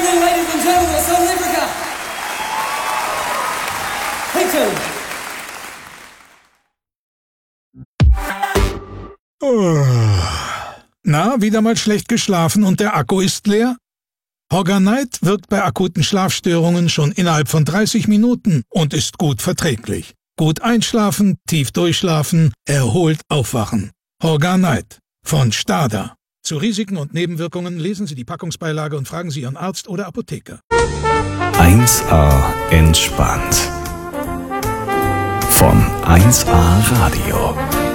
evening, ladies and gentlemen, Sonlibrica. Na, wieder mal schlecht geschlafen und der Akku ist leer? Horganite wirkt bei akuten Schlafstörungen schon innerhalb von 30 Minuten und ist gut verträglich. Gut einschlafen, tief durchschlafen, erholt aufwachen. Horganite von Stada. Zu Risiken und Nebenwirkungen lesen Sie die Packungsbeilage und fragen Sie Ihren Arzt oder Apotheker. 1A entspannt. Von 1A Radio.